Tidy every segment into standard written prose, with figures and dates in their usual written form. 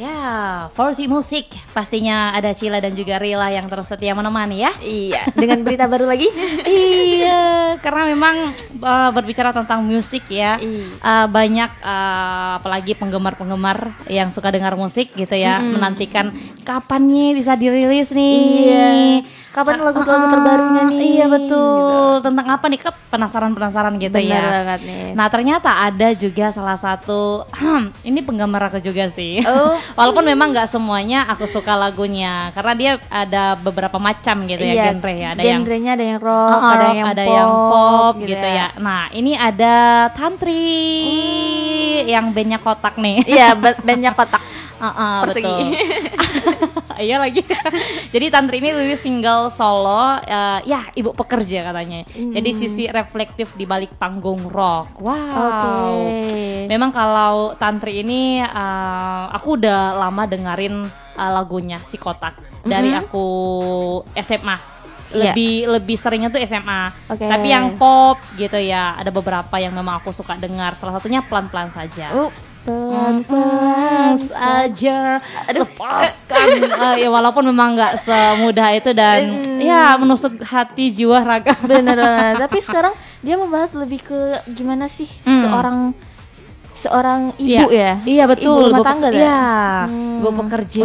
Ya, Forty Musik pastinya ada Cila dan juga Rila yang terus setia menemani ya. Iya, dengan berita baru lagi. Iya, karena memang berbicara tentang musik ya, banyak apalagi penggemar-penggemar yang suka dengar musik gitu ya, menantikan kapan nih bisa dirilis nih. Iya. Kapan lagu-lagu terbarunya nih? Iya betul. Gitu. Tentang apa nih? Penasaran gitu. Benar ya. Banget nih. Nah ternyata ada juga salah satu ini penggemar aku juga sih. Oh. Walaupun memang nggak semuanya aku suka lagunya, karena dia ada beberapa macam gitu ya genre ya. Ada genrenya ada yang rock, ada yang pop gitu ya. Nah ini ada Tantri yang bandnya kotak nih. Iya bandnya kotak. Persegi. Betul. Iya lagi. Jadi Tantri ini rilis single solo, ya ibu pekerja katanya. Jadi sisi reflektif di balik panggung rock. Wow. Memang kalau Tantri ini aku udah lama dengerin lagunya si Kotak dari aku SMA. Lebih seringnya tuh SMA. Tapi yang pop gitu ya, ada beberapa yang memang aku suka dengar. Salah satunya Pelan-pelan saja. Pelan-pelan saja lepaskan. Ya walaupun memang nggak semudah itu dan ya menusuk hati jiwa raga. Bener. Tapi sekarang dia membahas lebih ke gimana sih seorang ibu ya. Iya betul. Ibu rumah tangga Iya. Ibu pekerja.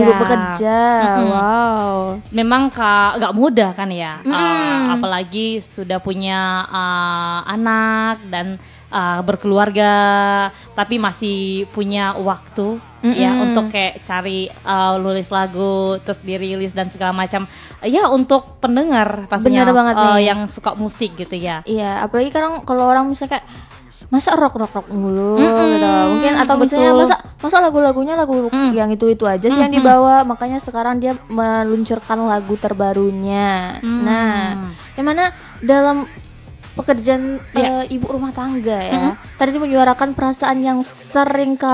Wow. Memang nggak mudah kan ya. Apalagi sudah punya anak dan berkeluarga, tapi masih punya waktu ya untuk kayak cari nulis lagu terus dirilis dan segala macam ya untuk pendengar pastinya. Bener banget nih. Yang suka musik gitu ya. Iya, apalagi kalau orang misalnya kayak masa rock mulu gitu mungkin, atau misalnya masa lagu-lagunya lagu yang itu aja sih yang dibawa. Makanya sekarang dia meluncurkan lagu terbarunya. Nah, yang mana dalam pekerjaan ibu rumah tangga ya, tadi menyuarakan perasaan yang sering